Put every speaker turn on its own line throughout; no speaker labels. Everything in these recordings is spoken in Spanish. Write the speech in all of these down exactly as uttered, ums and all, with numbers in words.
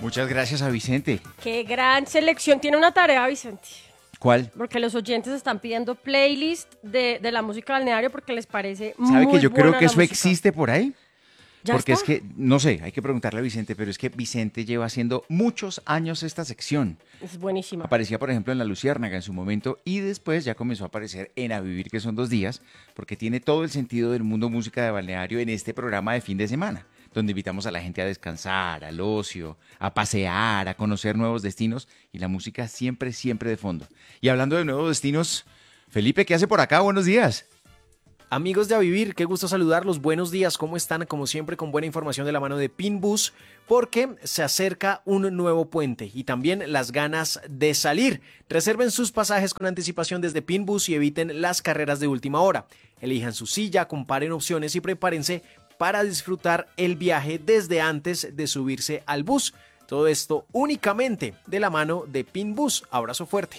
Muchas gracias a Vicente.
Qué gran selección. Tiene una tarea, Vicente.
¿Cuál?
Porque los oyentes están pidiendo playlist de, de la música balneario porque les parece muy
¿Sabe que yo creo
buena
que
la
eso
música.
existe por ahí?
¿Ya
Porque
está?
es que, no sé, hay que preguntarle a Vicente, pero es que Vicente lleva haciendo muchos años esta sección.
Es buenísima.
Aparecía, por ejemplo, en La Luciérnaga en su momento y después ya comenzó a aparecer en A Vivir, que son dos días, porque tiene todo el sentido del mundo música de balneario en este programa de fin de semana, donde invitamos a la gente a descansar, al ocio, a pasear, a conocer nuevos destinos y la música siempre, siempre de fondo. Y hablando de nuevos destinos, Felipe, ¿qué hace por acá? Buenos días.
Amigos de A Vivir, qué gusto saludarlos, buenos días, ¿cómo están? Como siempre con buena información de la mano de Pinbus, porque se acerca un nuevo puente y también las ganas de salir. Reserven sus pasajes con anticipación desde Pinbus y eviten las carreras de última hora. Elijan su silla, comparen opciones y prepárense para disfrutar el viaje desde antes de subirse al bus. Todo esto únicamente de la mano de Pinbus. Abrazo fuerte.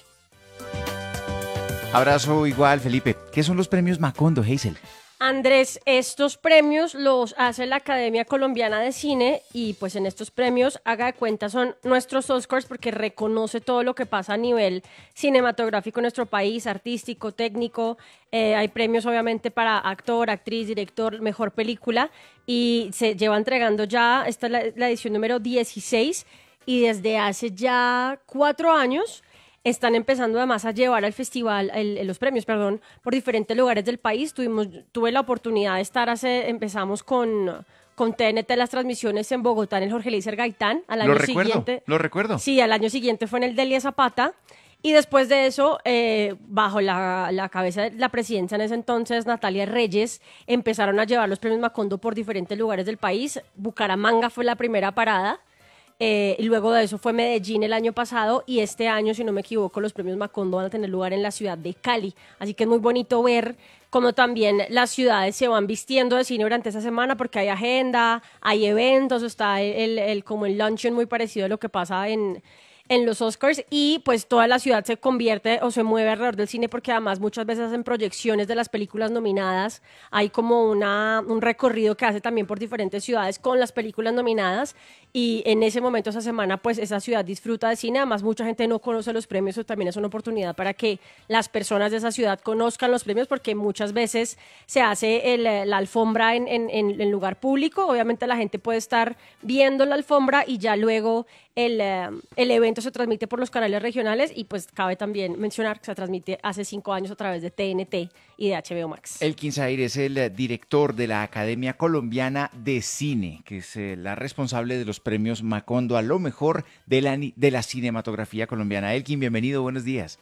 Abrazo igual, Felipe. ¿Qué son los premios Macondo, Hazel?
Andrés, estos premios los hace la Academia Colombiana de Cine y pues en estos premios, haga de cuenta, son nuestros Oscars porque reconoce todo lo que pasa a nivel cinematográfico en nuestro país, artístico, técnico. Eh, hay premios obviamente para actor, actriz, director, mejor película y se lleva entregando ya, esta es la, la edición número dieciséis y desde hace ya cuatro años están empezando además a llevar al festival, el, los premios, perdón, por diferentes lugares del país. Tuvimos, tuve la oportunidad de estar hace, empezamos con, con T N T las transmisiones en Bogotá, en el Jorge Eliezer Gaitán. Al año
Lo recuerdo,
siguiente,
lo recuerdo.
Sí, al año siguiente fue en el Delia Zapata. Y después de eso, eh, bajo la, la cabeza de la presidencia en ese entonces, Natalia Reyes, empezaron a llevar los premios Macondo por diferentes lugares del país. Bucaramanga fue la primera parada. Eh, y luego de eso fue Medellín el año pasado y este año, si no me equivoco, los premios Macondo van a tener lugar en la ciudad de Cali. Así que es muy bonito ver cómo también las ciudades se van vistiendo de cine durante esa semana porque hay agenda, hay eventos, está el, el, el como el luncheon muy parecido a lo que pasa en... en los Oscars y pues toda la ciudad se convierte o se mueve alrededor del cine porque además muchas veces hacen proyecciones de las películas nominadas, hay como una, un recorrido que hace también por diferentes ciudades con las películas nominadas y en ese momento, esa semana, pues esa ciudad disfruta de cine, además mucha gente no conoce los premios, eso también es una oportunidad para que las personas de esa ciudad conozcan los premios porque muchas veces se hace el, la alfombra en, en, en, en lugar público, obviamente la gente puede estar viendo la alfombra y ya luego el, el evento se transmite por los canales regionales y pues cabe también mencionar que se transmite hace cinco años a través de T N T y de H B O Max.
Elkin Zahir es el eh, director de la Academia Colombiana de Cine, que es eh, la responsable de los premios Macondo a lo mejor de la, de la cinematografía colombiana. Elkin, bienvenido, buenos días.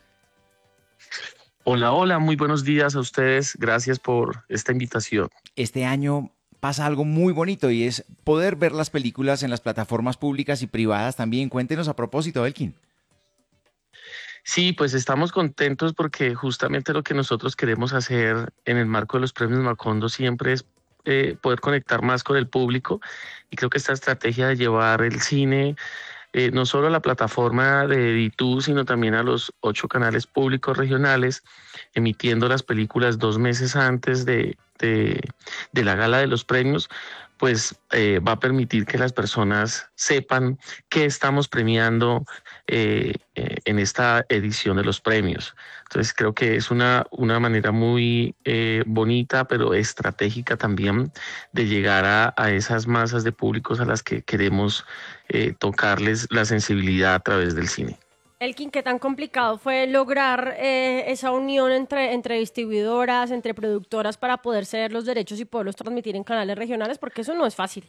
Hola, hola, muy buenos días a ustedes. Gracias por esta invitación.
Este año pasa algo muy bonito y es poder ver las películas en las plataformas públicas y privadas también. Cuéntenos a propósito, Elkin.
Sí, pues estamos contentos porque justamente lo que nosotros queremos hacer en el marco de los premios Macondo siempre es eh, poder conectar más con el público y creo que esta estrategia de llevar el cine eh, no solo a la plataforma de D dos, sino también a los ocho canales públicos regionales, emitiendo las películas dos meses antes de, de, de la gala de los premios, pues eh, va a permitir que las personas sepan qué estamos premiando eh, eh, en esta edición de los premios. Entonces creo que es una, una manera muy eh, bonita, pero estratégica también de llegar a, a esas masas de públicos a las que queremos eh, tocarles la sensibilidad a través del cine.
Elkin, ¿qué tan complicado fue lograr eh, esa unión entre, entre distribuidoras, entre productoras para poder ceder los derechos y poderlos transmitir en canales regionales? Porque eso no es fácil.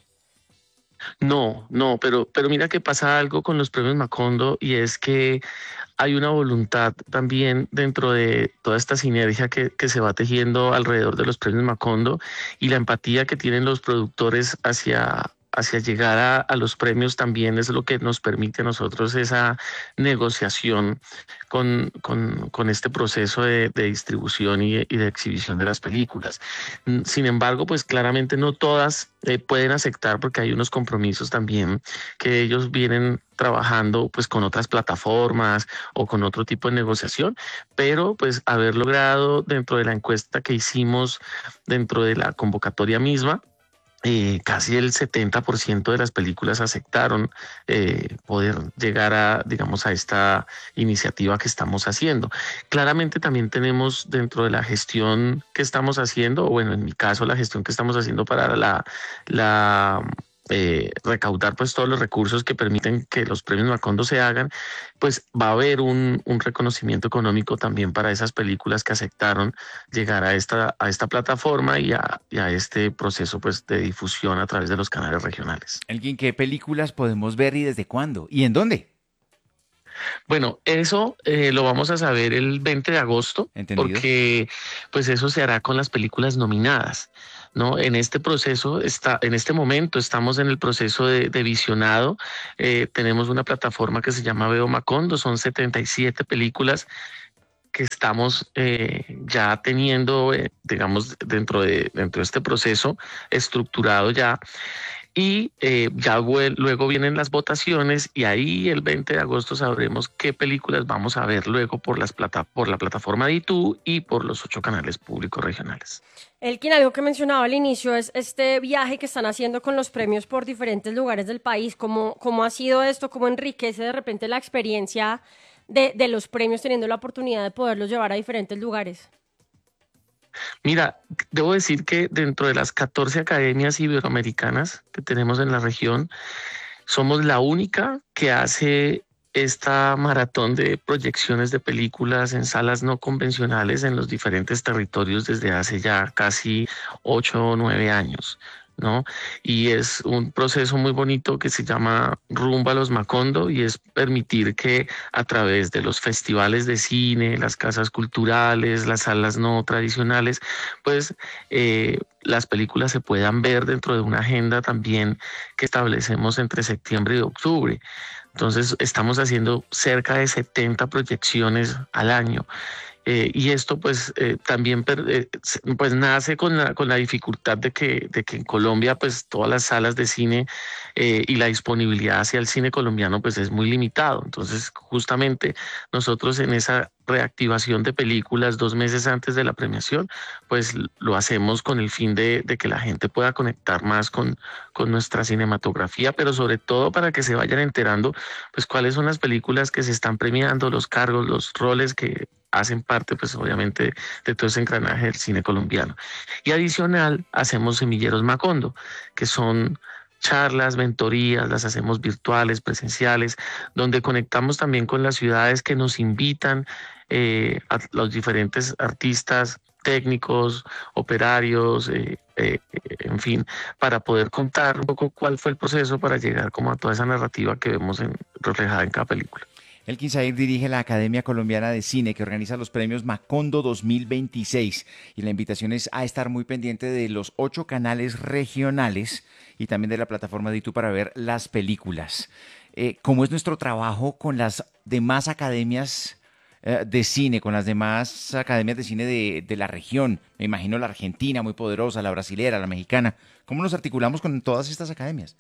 No, no, pero, pero mira que pasa algo con los premios Macondo y es que hay una voluntad también dentro de toda esta sinergia que, que se va tejiendo alrededor de los premios Macondo y la empatía que tienen los productores hacia hacia llegar a, a los premios también es lo que nos permite a nosotros esa negociación con, con, con este proceso de, de distribución y, y de exhibición de las películas. Sin embargo, pues claramente no todas eh, pueden aceptar porque hay unos compromisos también que ellos vienen trabajando pues con otras plataformas o con otro tipo de negociación, pero pues haber logrado dentro de la encuesta que hicimos dentro de la convocatoria misma eh, casi el setenta por ciento de las películas aceptaron eh, poder llegar a, digamos, a esta iniciativa que estamos haciendo. Claramente también tenemos dentro de la gestión que estamos haciendo, o bueno, en mi caso, la gestión que estamos haciendo para la, la eh, recaudar pues todos los recursos que permiten que los premios Macondo se hagan, pues va a haber un, un reconocimiento económico también para esas películas que aceptaron llegar a esta, a esta plataforma y a, y a este proceso pues de difusión a través de los canales regionales.
Elkin, ¿qué películas podemos ver y desde cuándo? ¿Y en dónde?
Bueno, eso eh, lo vamos a saber el veinte de agosto,
¿Entendido?
porque pues eso se hará con las películas nominadas, ¿no? En este proceso, está, en este momento estamos en el proceso de, de visionado. Eh, tenemos una plataforma que se llama Veo Macondo, son setenta y siete películas que estamos eh, ya teniendo, eh, digamos, dentro de, dentro de este proceso estructurado ya. Y eh, ya luego vienen las votaciones y ahí el veinte de agosto sabremos qué películas vamos a ver luego por, las plata por la plataforma de YouTube y por los ocho canales públicos regionales.
Elkin, algo que mencionaba al inicio es este viaje que están haciendo con los premios por diferentes lugares del país. ¿Cómo, cómo ha sido esto? ¿Cómo enriquece de repente la experiencia de, de los premios teniendo la oportunidad de poderlos llevar a diferentes lugares?
Mira, debo decir que dentro de las catorce academias iberoamericanas que tenemos en la región, somos la única que hace esta maratón de proyecciones de películas en salas no convencionales en los diferentes territorios desde hace ya casi ocho o nueve años, ¿no? Y es un proceso muy bonito que se llama Rumba a los Macondo y es permitir que a través de los festivales de cine, las casas culturales, las salas no tradicionales, pues eh, las películas se puedan ver dentro de una agenda también que establecemos entre septiembre y octubre. Entonces estamos haciendo cerca de setenta proyecciones al año. Eh, y esto pues eh, también per, eh, pues nace con la, con la dificultad de que, de que en Colombia pues todas las salas de cine eh, y la disponibilidad hacia el cine colombiano pues es muy limitado. Entonces justamente nosotros en esa reactivación de películas dos meses antes de la premiación pues lo hacemos con el fin de, de que la gente pueda conectar más con, con nuestra cinematografía, pero sobre todo para que se vayan enterando pues cuáles son las películas que se están premiando, los cargos, los roles que hacen parte, pues obviamente, de todo ese engranaje del cine colombiano. Y adicional, hacemos semilleros Macondo, que son charlas, mentorías, las hacemos virtuales, presenciales, donde conectamos también con las ciudades que nos invitan eh, a los diferentes artistas, técnicos, operarios, eh, eh, en fin, para poder contar un poco cuál fue el proceso para llegar como a toda esa narrativa que vemos en, reflejada en cada película.
Elkin Zahir dirige la Academia Colombiana de Cine que organiza los premios Macondo dos mil veintiséis y la invitación es a estar muy pendiente de los ocho canales regionales y también de la plataforma de YouTube para ver las películas. Eh, ¿Cómo es nuestro trabajo con las demás academias eh, de cine, con las demás academias de cine de, de la región? Me imagino la argentina muy poderosa, la brasilera, la mexicana. ¿Cómo nos articulamos con todas estas academias?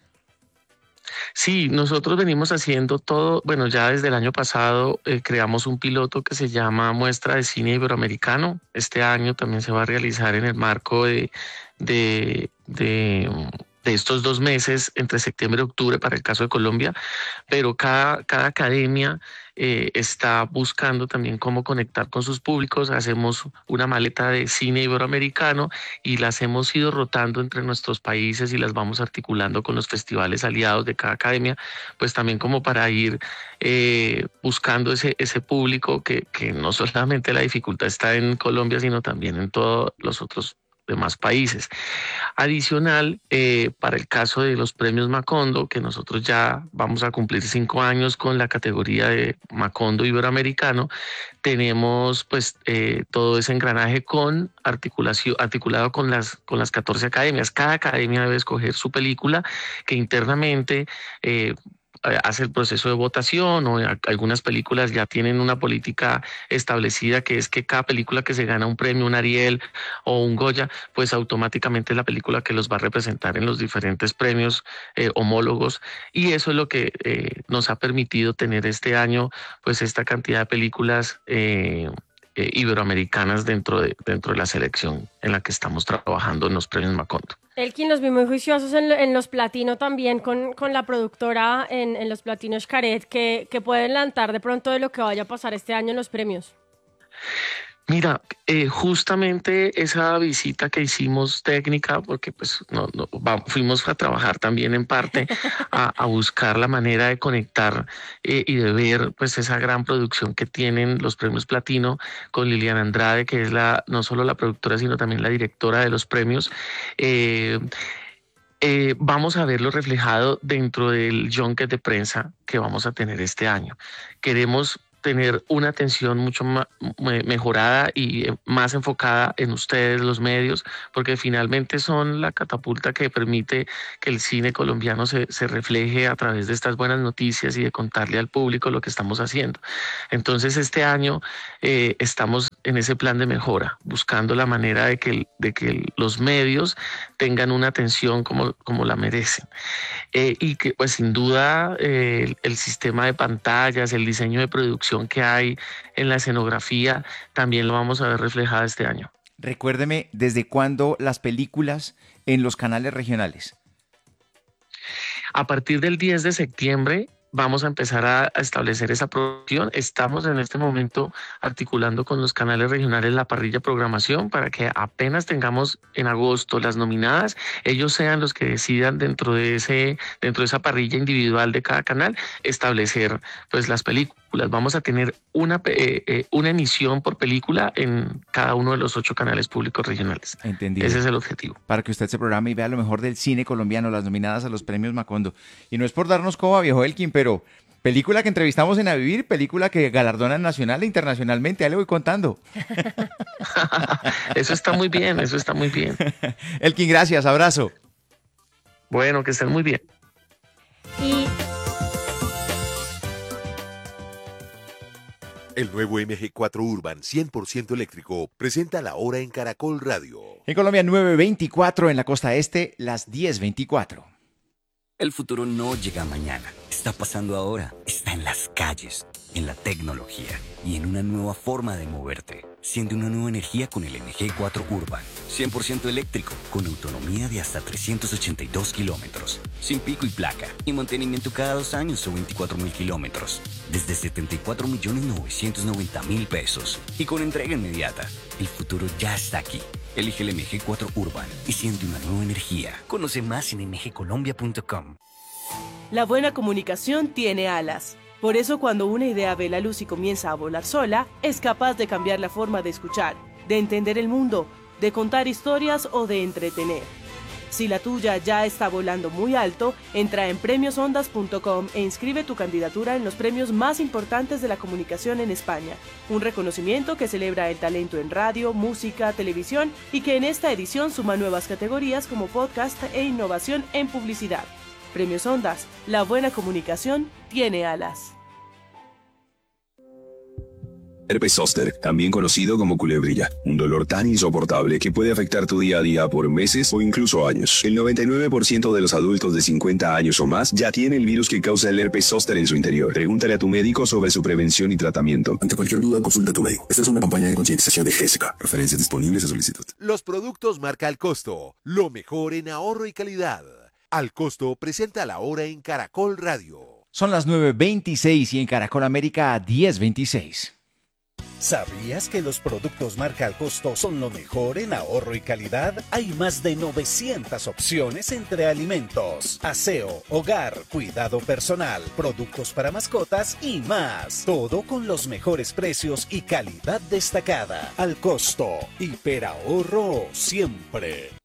Sí, nosotros venimos haciendo todo, bueno, ya desde el año pasado eh, creamos un piloto que se llama Muestra de Cine Iberoamericano. Este año también se va a realizar en el marco de, de, de, de estos dos meses, entre septiembre y octubre para el caso de Colombia, pero cada, cada academia eh, está buscando también cómo conectar con sus públicos. Hacemos una maleta de cine iberoamericano y las hemos ido rotando entre nuestros países y las vamos articulando con los festivales aliados de cada academia, pues también como para ir eh, buscando ese, ese público que, que no solamente la dificultad está en Colombia, sino también en todos los otros demás países. Adicional, eh, para el caso de los premios Macondo, que nosotros ya vamos a cumplir cinco años con la categoría de Macondo Iberoamericano, tenemos pues eh, todo ese engranaje con articulación, articulado con las, con las catorce academias. Cada academia debe escoger su película que internamente eh, hace el proceso de votación, o algunas películas ya tienen una política establecida que es que cada película que se gana un premio, un Ariel o un Goya, pues automáticamente es la película que los va a representar en los diferentes premios eh, homólogos, y eso es lo que eh, nos ha permitido tener este año pues esta cantidad de películas eh, eh, iberoamericanas dentro de, dentro de la selección en la que estamos trabajando en los premios Macondo.
Elkin, los vi muy juiciosos en, en los Platino también con, con la productora en, en los Platino Xcaret, que, que pueden lanzar de pronto de lo que vaya a pasar este año en los premios.
Mira, eh, justamente esa visita que hicimos técnica, porque pues no, no, va, fuimos a trabajar también en parte a, a buscar la manera de conectar eh, y de ver pues esa gran producción que tienen los premios Platino con Liliana Andrade, que es la no solo la productora sino también la directora de los premios. Eh, Eh, vamos a verlo reflejado dentro del junket de prensa que vamos a tener este año. Queremos tener una atención mucho más mejorada y más enfocada en ustedes, los medios, porque finalmente son la catapulta que permite que el cine colombiano se, se refleje a través de estas buenas noticias y de contarle al público lo que estamos haciendo. Entonces este año eh, estamos en ese plan de mejora, buscando la manera de que, de que los medios tengan una atención como, como la merecen. Eh, y que pues sin duda eh, el, el sistema de pantallas, el diseño de producción que hay en la escenografía, también lo vamos a ver reflejado este año.
Recuérdeme, ¿desde cuándo las películas en los canales regionales?
A partir del diez de septiembre vamos a empezar a, a establecer esa producción. Estamos en este momento articulando con los canales regionales la parrilla programación para que apenas tengamos en agosto las nominadas, ellos sean los que decidan dentro de ese, dentro de esa parrilla individual de cada canal, establecer pues las películas. Vamos a tener una, eh, eh, una emisión por película en cada uno de los ocho canales públicos regionales.
Entendido.
Ese es el objetivo.
Para que usted se programe y vea lo mejor del cine colombiano, las nominadas a los premios Macondo. Y no es por darnos coba, viejo Elkin, pero película que entrevistamos en A Vivir, película que galardonan nacional e internacionalmente, ya le voy contando.
Eso está muy bien, eso está muy bien.
Elkin, gracias, abrazo.
Bueno, que estén muy bien.
Y
el nuevo M G cuatro Urban cien por ciento eléctrico presenta la hora en Caracol Radio.
En Colombia nueve veinticuatro, en la costa este las diez veinticuatro.
El futuro no llega mañana, está pasando ahora, está en las calles, en la tecnología y en una nueva forma de moverte. Siente una nueva energía con el M G cuatro Urban, cien por ciento eléctrico, con autonomía de hasta trescientos ochenta y dos kilómetros, sin pico y placa, y mantenimiento cada dos años o veinticuatro mil kilómetros, desde setenta y cuatro millones novecientos noventa mil pesos, y con entrega inmediata. El futuro ya está aquí. Elige el M G cuatro Urban y siente una nueva energía. Conoce más en m g colombia punto com.
La buena comunicación tiene alas. Por eso cuando una idea ve la luz y comienza a volar sola, es capaz de cambiar la forma de escuchar, de entender el mundo, de contar historias o de entretener. Si la tuya ya está volando muy alto, entra en premios ondas punto com e inscribe tu candidatura en los premios más importantes de la comunicación en España. Un reconocimiento que celebra el talento en radio, música, televisión y que en esta edición suma nuevas categorías como podcast e innovación en publicidad. Premios Ondas, la buena comunicación tiene alas.
Herpes zóster, también conocido como culebrilla, un dolor tan insoportable que puede afectar tu día a día por meses o incluso años. El noventa y nueve por ciento de los adultos de cincuenta años o más ya tiene el virus que causa el herpes zóster en su interior. Pregúntale a tu médico sobre su prevención y tratamiento.
Ante cualquier duda, consulta a tu médico. Esta es una campaña de concientización de G S K. Referencias disponibles a solicitud.
Los productos marca Al Costo, lo mejor en ahorro y calidad. Al Costo presenta la hora en Caracol Radio.
Son las nueve veintiséis y en Caracol América diez veintiséis.
¿Sabías que los productos marca Al Costo son lo mejor en ahorro y calidad? Hay más de novecientas opciones entre alimentos, aseo, hogar, cuidado personal, productos para mascotas y más. Todo con los mejores precios y calidad destacada. Al Costo, hiperahorro siempre.